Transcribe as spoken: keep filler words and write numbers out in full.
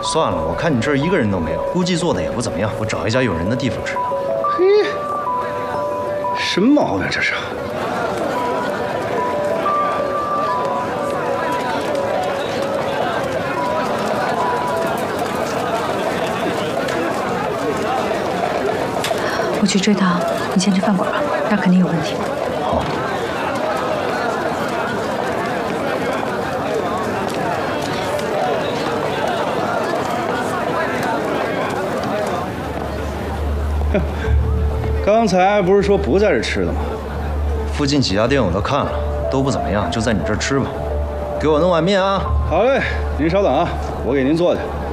算了，我看你这儿一个人都没有，估计做的也不怎么样。我找一家有人的地方吃。 嘿，什么毛病这是？ 我去追他，你先去饭馆吧，那肯定有问题。 好。 刚才不是说不在这吃的吗？ 附近几家店我都看了，都不怎么样，就在你这儿吃吧。给我弄碗面啊！ 好嘞，您稍等啊，我给您做去。